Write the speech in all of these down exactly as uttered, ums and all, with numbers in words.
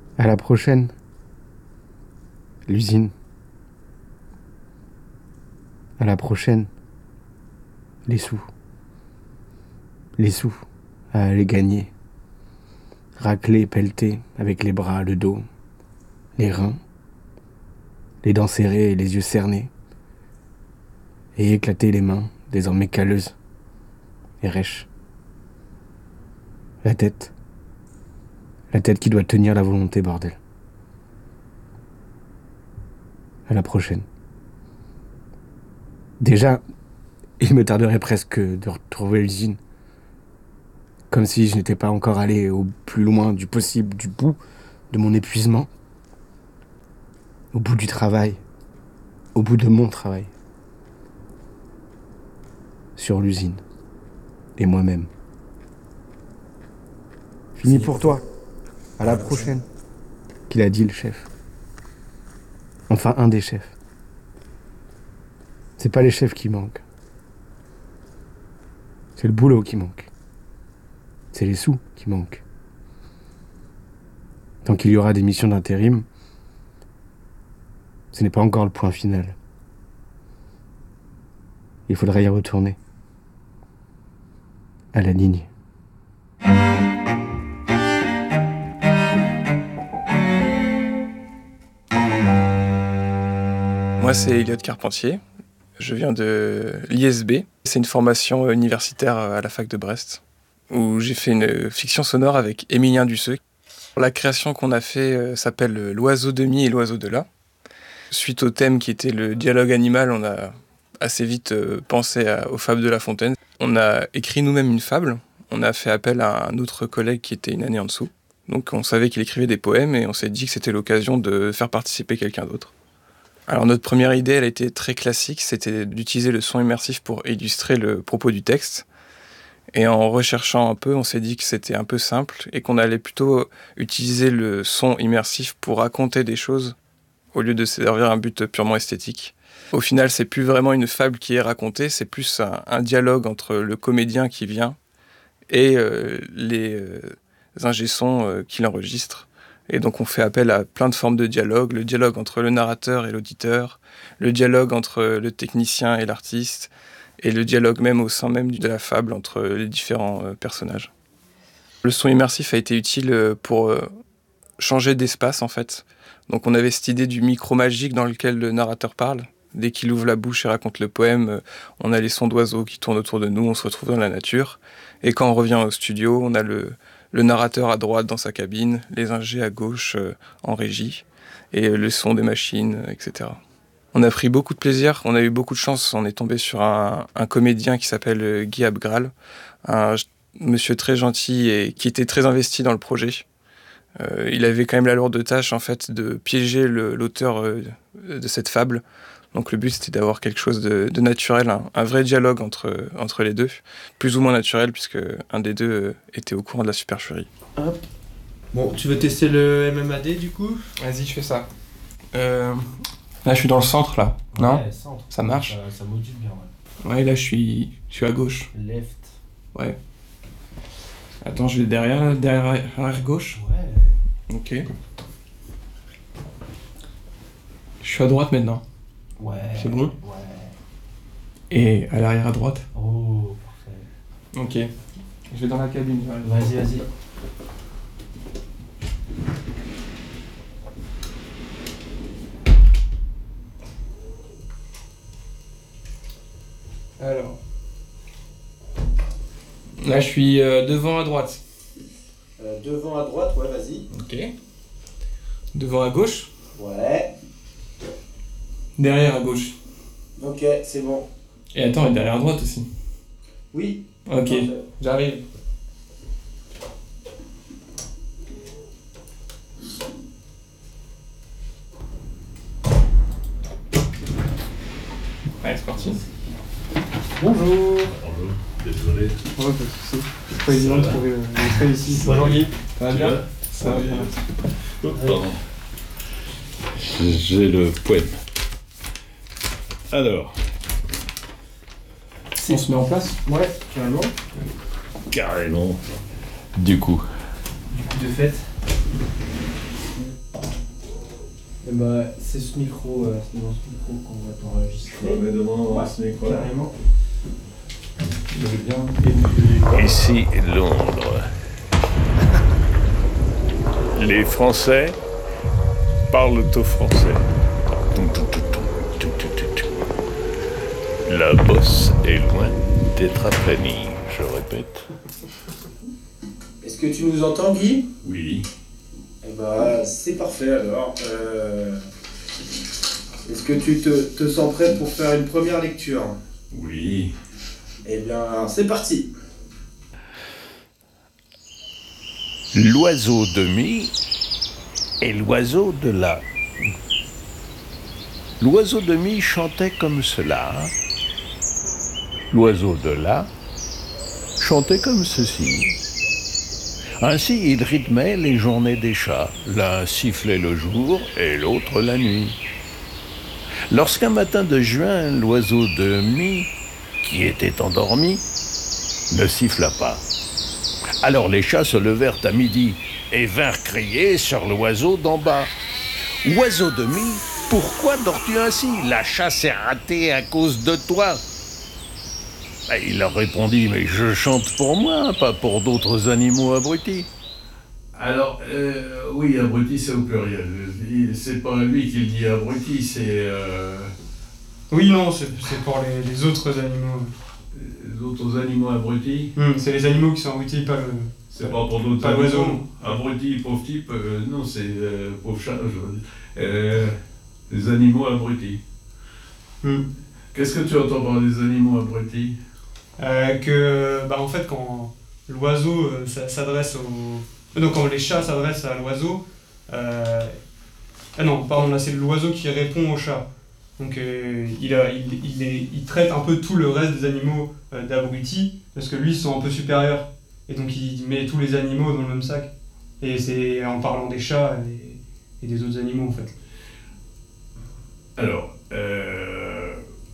À la prochaine. L'usine. À la prochaine. Les sous. Les sous. À les gagner. Racler, pelleter, avec les bras, le dos, les reins, les dents serrées et les yeux cernés. Et éclater les mains, désormais calleuses et rêches. La tête. La tête qui doit tenir la volonté, bordel. À la prochaine. Déjà, il me tarderait presque de retrouver l'usine. Comme si je n'étais pas encore allé au plus loin du possible, du bout de mon épuisement. Au bout du travail. Au bout de mon travail. Sur l'usine. Et moi-même. Fini pour toi. À la prochaine. Qu'il a dit le chef. Enfin, un des chefs. C'est pas les chefs qui manquent. C'est le boulot qui manque. C'est les sous qui manquent. Tant qu'il y aura des missions d'intérim, ce n'est pas encore le point final. Il faudra y retourner. À la ligne. Moi, c'est Elliot Carpentier. Je viens de l'I S B. C'est une formation universitaire à la fac de Brest, où j'ai fait une fiction sonore avec Émilien Dusseux. La création qu'on a fait s'appelle L'oiseau de mi et l'oiseau de là. Suite au thème qui était le dialogue animal, on a assez vite pensé à, aux fables de La Fontaine. On a écrit nous-mêmes une fable. On a fait appel à un autre collègue qui était une année en dessous. Donc on savait qu'il écrivait des poèmes et on s'est dit que c'était l'occasion de faire participer quelqu'un d'autre. Alors notre première idée, elle a été très classique, c'était d'utiliser le son immersif pour illustrer le propos du texte. Et en recherchant un peu, on s'est dit que c'était un peu simple et qu'on allait plutôt utiliser le son immersif pour raconter des choses au lieu de servir un but purement esthétique. Au final, c'est plus vraiment une fable qui est racontée, c'est plus un, un dialogue entre le comédien qui vient et euh, les euh, ingé-sons euh, qui l'enregistrent. Et donc on fait appel à plein de formes de dialogue, le dialogue entre le narrateur et l'auditeur, le dialogue entre le technicien et l'artiste, et le dialogue même au sein même de la fable entre les différents euh, personnages. Le son immersif a été utile pour euh, changer d'espace en fait. Donc on avait cette idée du micro magique dans lequel le narrateur parle. Dès qu'il ouvre la bouche et raconte le poème, on a les sons d'oiseaux qui tournent autour de nous, on se retrouve dans la nature. Et quand on revient au studio, on a le, le narrateur à droite dans sa cabine, les ingés à gauche euh, en régie, et le son des machines, et cetera. On a pris beaucoup de plaisir, on a eu beaucoup de chance, on est tombé sur un, un comédien qui s'appelle Guy Abgral, un monsieur très gentil et qui était très investi dans le projet. Euh, il avait quand même la lourde tâche en fait de piéger le, l'auteur euh, de cette fable. Donc le but c'était d'avoir quelque chose de, de naturel, un, un vrai dialogue entre, entre les deux, plus ou moins naturel puisque un des deux était au courant de la supercherie. Hop. Bon, tu veux tester le M M A D du coup ? Vas-y, je fais ça. Euh, là je suis dans le centre là, ouais, non ? centre. Ça marche ? Ça, ça module bien, ouais. Ouais, là je suis, je suis à gauche. Left. Ouais. Attends, je vais derrière, derrière, arrière gauche. Ouais. Ok. Je suis à droite maintenant. Ouais. C'est bon ? Ouais. Et à l'arrière à droite. Oh, parfait. Ok. Je vais dans la cabine. Vas-y, vas-y. Alors. Là, je suis euh, devant à droite. Euh, devant à droite, ouais, vas-y. Ok. Devant à gauche. Ouais. Derrière à gauche. Ok, c'est bon. Et attends, et derrière à droite aussi. Oui. Ok, Parfait. j'arrive. Allez, c'est parti. Bonjour. Bonjour, désolé. Ouais, pas de soucis. C'est pas évident de trouver l'entrée ici. Bonjour Guy. Ça va bien ? Ça va bien. Oh, pardon. J'ai le poème. Alors, On se met en place ? Ouais, carrément. carrément. Du coup, Du coup de fait. Et bah, c'est ce micro, euh, c'est dans ce micro qu'on va t'enregistrer. Mais devant Ouais, ce micro-là. carrément. Je vais bien. Ici Londres. Les Français parlent au français. La bosse est loin d'être aplanie, je répète. Est-ce que tu nous entends, Guy? Oui. Eh bah, c'est parfait alors. Euh, Est-ce que tu te, te sens prêt pour faire une première lecture? Oui. Eh bien, c'est parti. L'oiseau de mie et l'oiseau de là. L'oiseau de mie chantait comme cela. L'oiseau de là chantait comme ceci. Ainsi, il rythmait les journées des chats. L'un sifflait le jour et l'autre la nuit. Lorsqu'un matin de juin, l'oiseau de mie, qui était endormi, ne siffla pas. Alors les chats se levèrent à midi et vinrent crier sur l'oiseau d'en bas. « Oiseau de mie, pourquoi dors-tu ainsi? La chasse est ratée à cause de toi. » Il leur répondit, mais je chante pour moi, pas pour d'autres animaux abrutis. Alors, euh, oui, abruti, c'est au pluriel. C'est pas lui qui le dit abruti, c'est euh, Oui, non, c'est c'est pour les, les autres animaux. les autres animaux abrutis. Hum, c'est les animaux qui sont abrutis, pas le. C'est pas pour d'autres Pas l'oiseau. animaux. Abruti, pauvre type, euh, non, c'est euh, pauvre chat, je veux dire. Euh, les animaux abrutis. Hum. Qu'est-ce que tu entends par les animaux abrutis? Euh, que, bah, en fait, quand l'oiseau euh, ça- s'adresse au. euh, Non, quand les chats s'adressent à l'oiseau. Euh... Ah non, pardon, là c'est l'oiseau qui répond au chat. Donc euh, il, a, il, il, est- il traite un peu tout le reste des animaux euh, d'abrutis, parce que lui ils sont un peu supérieurs. Et donc il met tous les animaux dans le même sac. Et c'est en parlant des chats et, et des autres animaux en fait. Alors, euh,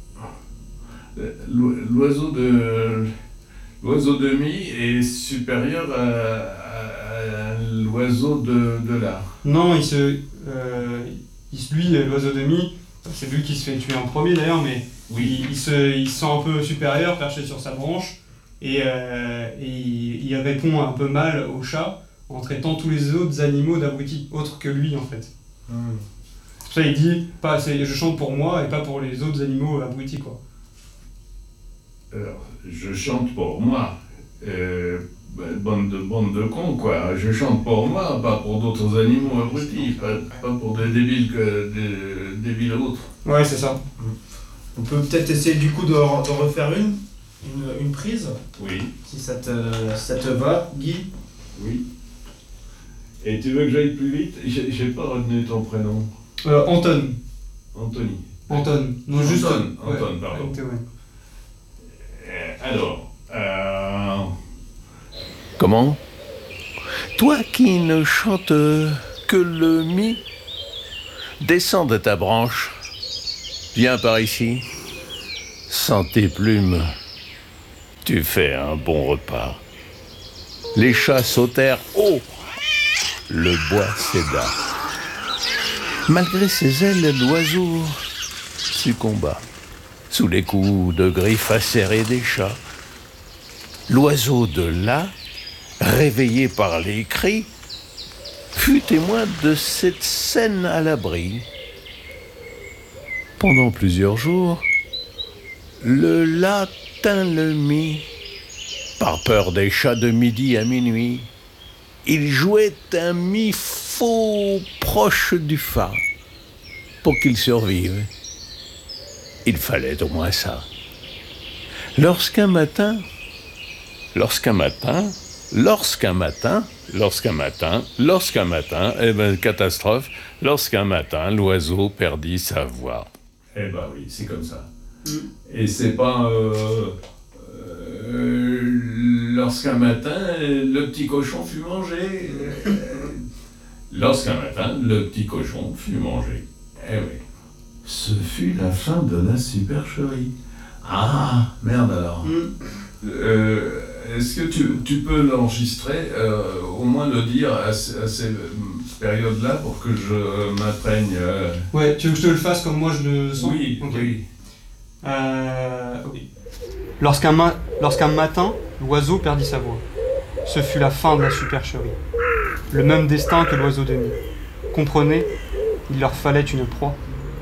l'o- l'oiseau de l'oiseau de mie est supérieur à, à- à l'oiseau de, de là. Non, il se, euh, il se- lui, l'oiseau de mie, c'est lui qui se fait tuer en premier d'ailleurs, mais il, il se, il se sent un peu supérieur, perché sur sa branche, et, euh, et il, il répond un peu mal au chat en traitant tous les autres animaux d'abrutis, autres que lui en fait. C'est pour ça qu'il dit, pas, c'est, je chante pour moi et pas pour les autres animaux abrutis quoi. Alors, je chante pour moi. Euh, bah, bande de bande de cons, quoi. Je chante pour moi, pas pour d'autres animaux abrutis, pas, pas pour des débiles que des débiles autres. Ouais, c'est ça. On peut peut-être essayer du coup de, re- de refaire une, une, une prise, Oui, si ça te, ça te va, Guy. oui. Et tu veux que j'aille plus vite? J'ai j'ai pas retenu ton prénom. Euh, Anton. Anthony. Anton. Non, Anton, juste. Anton, pardon. Ouais, ouais. Euh, alors, euh, Comment? Toi qui ne chantes que le mi, descends de ta branche. Viens par ici. Sans tes plumes, tu fais un bon repas. Les chats sautèrent haut. Le bois céda. Malgré ses ailes, l'oiseau succomba sous les coups de griffes acérées des chats. L'oiseau de là, réveillé par les cris, fut témoin de cette scène à l'abri. Pendant plusieurs jours, le là tint le mi, par peur des chats de midi à minuit. Il jouait un mi faux proche du fa. Pour qu'il survive, il fallait au moins ça. Lorsqu'un matin, lorsqu'un matin, lorsqu'un matin, lorsqu'un matin, lorsqu'un matin, eh ben, catastrophe, lorsqu'un matin, l'oiseau perdit sa voix. eh ben oui, c'est comme ça. Et c'est pas euh, euh, lorsqu'un matin le petit cochon fut mangé. Euh, Lorsqu'un matin le petit cochon fut mangé. Eh oui. Ce fut la fin de la supercherie. Ah, merde alors. Euh, Est-ce que tu, tu peux l'enregistrer, euh, au moins le dire assez, assez période-là pour que je m'imprègne. Euh... Ouais, tu veux que je te le fasse comme moi je le sens? Oui, Ok. oui. Euh, oui. Lorsqu'un ma- lorsqu'un matin, l'oiseau perdit sa voix. Ce fut la fin de la supercherie. Le même destin que l'oiseau de nuit. Comprenez, il leur fallait une proie.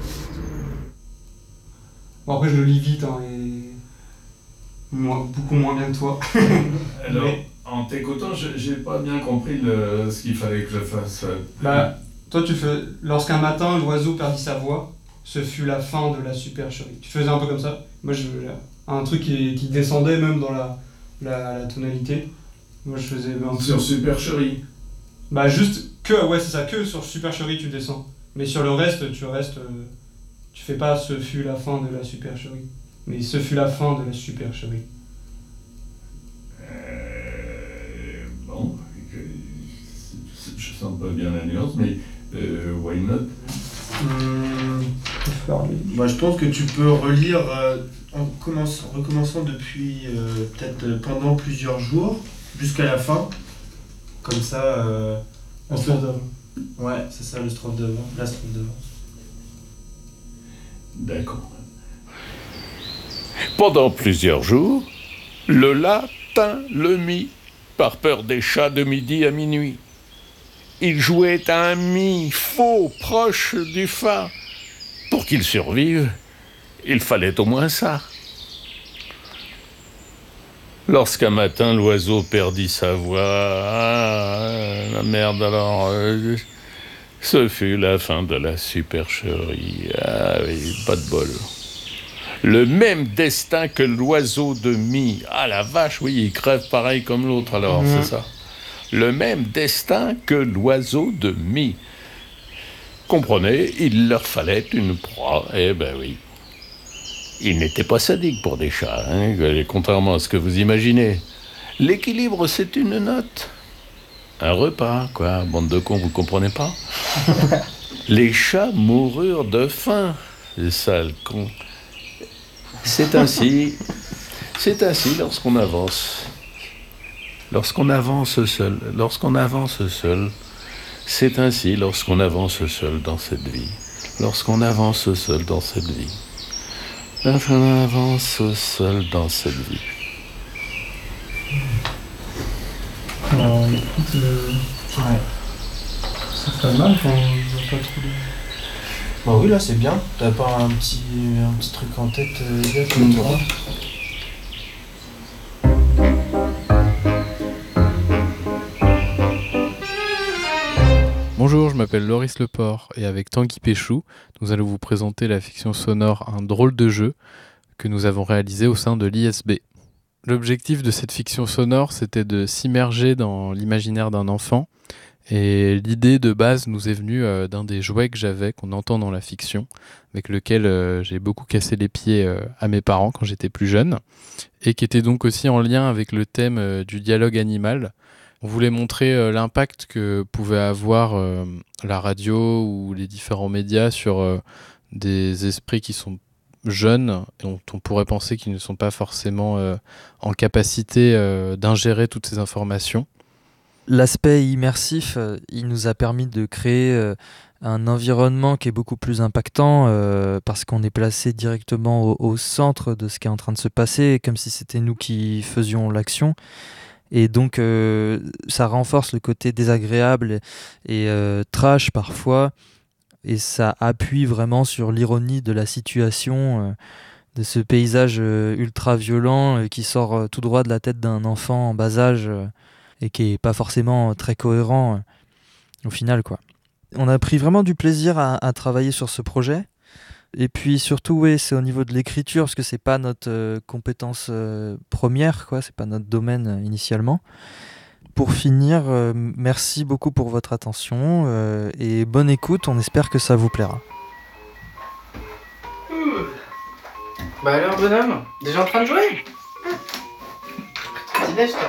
Bon, après, je le lis vite, hein, et... Moi, beaucoup moins bien que toi. Alors, Mais- en t'écoutant, je- j'ai pas bien compris le, ce qu'il fallait que je fasse. Bah, toi, tu fais... Lorsqu'un matin, l'oiseau perdit sa voix, ce fut la fin de la supercherie. Tu faisais un peu comme ça. Moi, je... Un truc qui, qui descendait même dans la, la, la tonalité. Moi, je faisais un peu... Sur Supercherie. Bah, juste que, ouais, c'est ça, que sur supercherie, tu descends. Mais sur le reste, tu restes... euh, Tu fais pas « ce fut la fin de la supercherie ». Mais « ce fut la fin de la supercherie Euh, bon, que- je sens pas bien la nuance, mais euh, why not? Hum, Moi, je pense que tu peux relire euh, en, commençant, en recommençant depuis euh, peut-être euh, pendant plusieurs jours jusqu'à la fin. Comme ça. Euh, La strophe d'avant. Ouais, c'est ça le strophe d'avant. La strophe d'avant. D'accord. Pendant plusieurs jours, le La tint le Mi, par peur des chats de midi à minuit. Il jouait à un Mi faux proche du Fa. Pour qu'il survive, il fallait au moins ça. Lorsqu'un matin l'oiseau perdit sa voix, ah, la merde alors, euh, ce fut la fin de la supercherie. Ah oui, pas de bol. Le même destin que l'oiseau de Mi. Ah la vache, oui, il crève pareil comme l'autre alors, Mhm. c'est ça. Le même destin que l'oiseau de Mi. Comprenez, il leur fallait une proie. Eh ben oui. Ils n'étaient pas sadiques pour des chats, hein, contrairement à ce que vous imaginez. L'équilibre, c'est une note. Un repas, quoi. Bande de cons, vous comprenez pas? Les chats moururent de faim. Les sales cons. C'est ainsi. C'est ainsi lorsqu'on avance. Lorsqu'on avance seul. Lorsqu'on avance seul. C'est ainsi lorsqu'on avance seul dans cette vie. Lorsqu'on avance seul dans cette vie. Lorsqu'on avance seul dans cette vie. Alors, écoute, euh, Ouais. c'est pas mal quand on voit pas trop les... Bah oui, là c'est bien. T'as pas un petit, un petit truc en tête, euh, gars, comme toi? Bonjour, je m'appelle Loris Leport et avec Tanguy Péchou, nous allons vous présenter la fiction sonore Un drôle de jeu que nous avons réalisé au sein de l'I S B. L'objectif de cette fiction sonore, c'était de s'immerger dans l'imaginaire d'un enfant et l'idée de base nous est venue euh, d'un des jouets que j'avais, qu'on entend dans la fiction, avec lequel euh, j'ai beaucoup cassé les pieds euh, à mes parents quand j'étais plus jeune et qui était donc aussi en lien avec le thème euh, du dialogue animal. On voulait montrer euh, l'impact que pouvait avoir euh, la radio ou les différents médias sur euh, des esprits qui sont jeunes, dont on pourrait penser qu'ils ne sont pas forcément euh, en capacité euh, d'ingérer toutes ces informations. L'aspect immersif, euh, il nous a permis de créer euh, un environnement qui est beaucoup plus impactant euh, parce qu'on est placé directement au, au centre de ce qui est en train de se passer, comme si c'était nous qui faisions l'action. Et donc, euh, ça renforce le côté désagréable et, et euh, trash parfois. Et ça appuie vraiment sur l'ironie de la situation, euh, de ce paysage euh, ultra violent euh, qui sort euh, tout droit de la tête d'un enfant en bas âge euh, et qui n'est pas forcément euh, très cohérent euh, au final, quoi. On a pris vraiment du plaisir à, à travailler sur ce projet. Et puis surtout, oui, c'est au niveau de l'écriture, parce que c'est pas notre euh, compétence euh, première, quoi, c'est pas notre domaine euh, initialement. Pour finir, euh, merci beaucoup pour votre attention euh, et bonne écoute, on espère que ça vous plaira. Bah alors, bonhomme, déjà en train de jouer? Vas-y, lève-toi.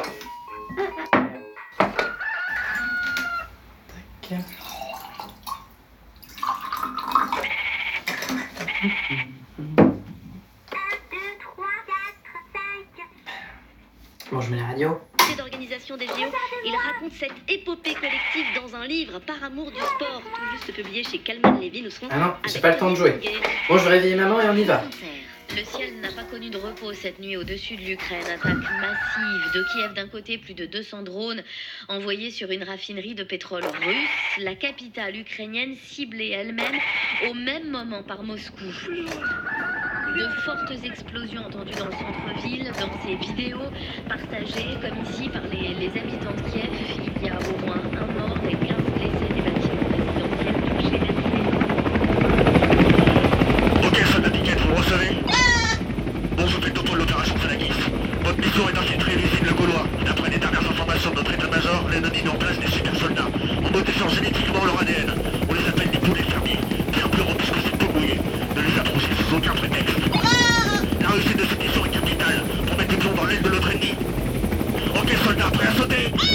Tac. Bon, je mets la radio. D'organisation préparation des J O. Il raconte cette épopée collective dans un livre par amour du sport, tout juste publié chez Calman Levy. Nous serons Ah non, j'ai pas le temps de jouer. Bon, je vais réveiller maman et on y va. Le ciel n'a pas connu de repos cette nuit au-dessus de l'Ukraine. Attaque massive de Kiev d'un côté, plus de deux cents drones envoyés sur une raffinerie de pétrole russe. La capitale ukrainienne ciblée elle-même au même moment par Moscou. De fortes explosions entendues dans le centre-ville, dans ces vidéos partagées comme ici par les, les habitants de Kiev. Il y a au moins un mort et quinze blessés des bâtiments résidentiels touchés. Ok, soldat Piquet, vous me recevez? Bon, je fais le tour de l'opération Salagis. Votre mission est d'infiltrer l'usine Le Gaulois. D'après les dernières informations de notre état-major, l'ennemi met en place des super soldats. On modifie génétiquement leur A D N. On les appelle des poulets fermiers. Bien plus robustes que ces peaux mouillées. Ne les approchez sous aucun prétexte. La réussite de cette mission est capitale pour mettre du plomb dans l'aile de notre ennemi. Ok, soldats, prêts à sauter?